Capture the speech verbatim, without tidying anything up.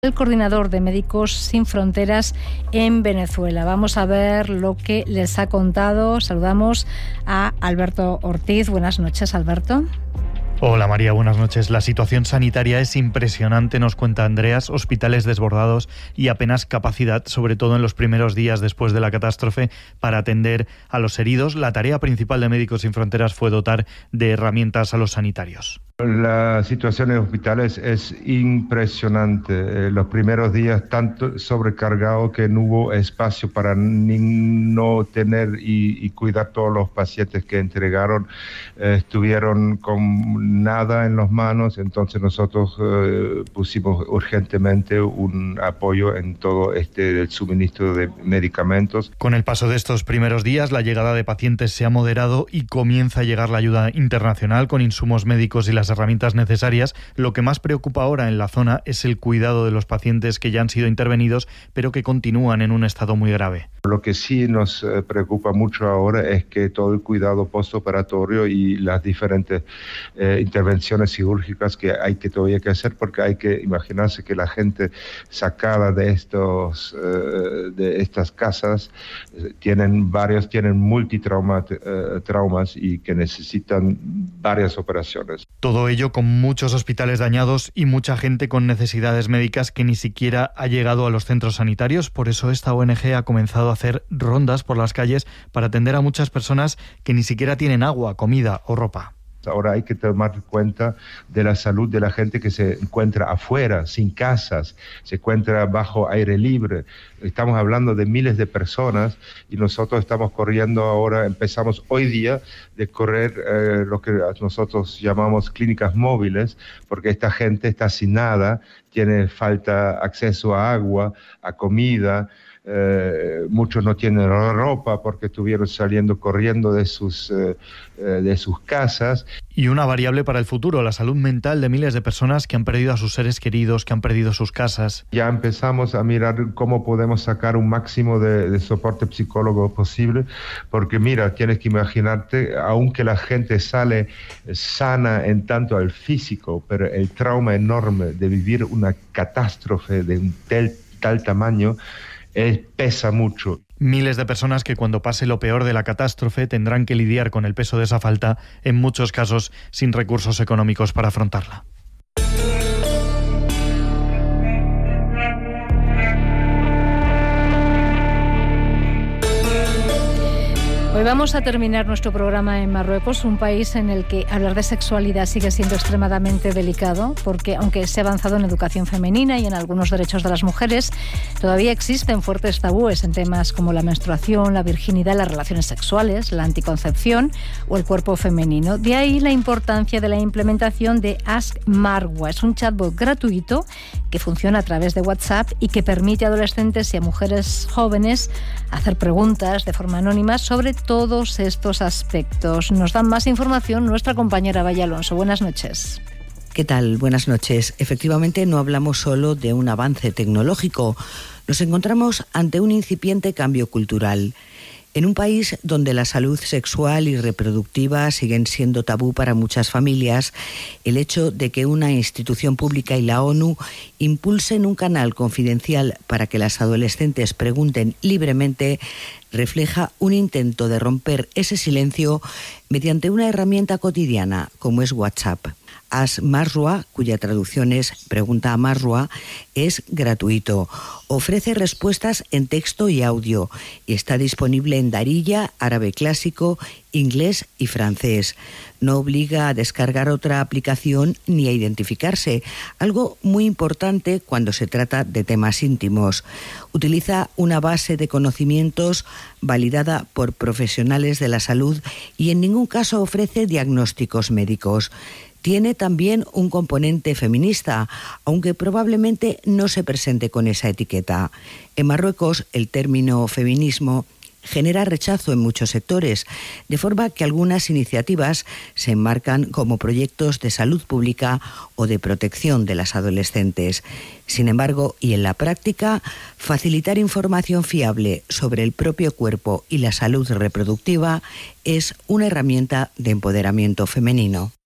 El coordinador de Médicos Sin Fronteras en Venezuela. Vamos a ver lo que les ha contado. Saludamos a Alberto Ortiz. Buenas noches, Alberto. Hola María, buenas noches. La situación sanitaria es impresionante, nos cuenta Andreas. Hospitales desbordados y apenas capacidad, sobre todo en los primeros días después de la catástrofe, para atender a los heridos. La tarea principal de Médicos Sin Fronteras fue dotar de herramientas a los sanitarios. La situación en hospitales es impresionante. Eh, los primeros días tanto sobrecargado que no hubo espacio para ni no tener y, y cuidar todos los pacientes que entregaron. Eh, estuvieron con nada en las manos, entonces nosotros eh, pusimos urgentemente un apoyo en todo este el suministro de medicamentos. Con el paso de estos primeros días, la llegada de pacientes se ha moderado y comienza a llegar la ayuda internacional con insumos médicos y las herramientas necesarias. Lo que más preocupa ahora en la zona es el cuidado de los pacientes que ya han sido intervenidos, pero que continúan en un estado muy grave. Lo que sí nos preocupa mucho ahora es que todo el cuidado postoperatorio y las diferentes eh, intervenciones quirúrgicas que hay que todavía que hacer, porque hay que imaginarse que la gente sacada de estos eh, de estas casas eh, tienen varios tienen multitraumas eh, traumas y que necesitan varias operaciones. Todo ello con muchos hospitales dañados y mucha gente con necesidades médicas que ni siquiera ha llegado a los centros sanitarios. Por eso esta O N G ha comenzado a hacer rondas por las calles para atender a muchas personas que ni siquiera tienen agua, comida o ropa. Ahora hay que tomar cuenta de la salud de la gente que se encuentra afuera, sin casas, se encuentra bajo aire libre. Estamos hablando de miles de personas y nosotros estamos corriendo ahora, empezamos hoy día de correr eh, lo que nosotros llamamos clínicas móviles, porque esta gente está sin nada, tiene falta acceso a agua, a comida. Eh, muchos no tienen ropa porque estuvieron saliendo corriendo de sus, eh, de sus casas. Y una variable para el futuro, la salud mental de miles de personas que han perdido a sus seres queridos, que han perdido sus casas. Ya empezamos a mirar cómo podemos sacar un máximo de, de soporte psicólogo posible, porque mira, tienes que imaginarte, aunque la gente sale sana en tanto al físico, pero el trauma enorme de vivir una catástrofe de un tel, tal tamaño, Eh, pesa mucho. Miles de personas que cuando pase lo peor de la catástrofe tendrán que lidiar con el peso de esa falta, en muchos casos sin recursos económicos para afrontarla. Hoy vamos a terminar nuestro programa en Marruecos, un país en el que hablar de sexualidad sigue siendo extremadamente delicado, porque aunque se ha avanzado en educación femenina y en algunos derechos de las mujeres, todavía existen fuertes tabúes en temas como la menstruación, la virginidad, las relaciones sexuales, la anticoncepción o el cuerpo femenino. De ahí la importancia de la implementación de Ask Marwa. Es un chatbot gratuito que funciona a través de WhatsApp y que permite a adolescentes y a mujeres jóvenes hacer preguntas de forma anónima sobre todos estos aspectos. Nos dan más información nuestra compañera Vaya Alonso. Buenas noches. ¿Qué tal? Buenas noches. Efectivamente, no hablamos solo de un avance tecnológico. Nos encontramos ante un incipiente cambio cultural. En un país donde la salud sexual y reproductiva siguen siendo tabú para muchas familias, el hecho de que una institución pública y la ONU impulsen un canal confidencial para que las adolescentes pregunten libremente refleja un intento de romper ese silencio mediante una herramienta cotidiana como es WhatsApp. Ask Marwa, cuya traducción es Pregunta a Marwa, es gratuito. Ofrece respuestas en texto y audio y está disponible en Darija, árabe clásico, inglés y francés. No obliga a descargar otra aplicación ni a identificarse, algo muy importante cuando se trata de temas íntimos. Utiliza una base de conocimientos validada por profesionales de la salud y en ningún caso ofrece diagnósticos médicos. Tiene también un componente feminista, aunque probablemente no se presente con esa etiqueta. En Marruecos, el término feminismo genera rechazo en muchos sectores, de forma que algunas iniciativas se enmarcan como proyectos de salud pública o de protección de las adolescentes. Sin embargo, y en la práctica, facilitar información fiable sobre el propio cuerpo y la salud reproductiva es una herramienta de empoderamiento femenino.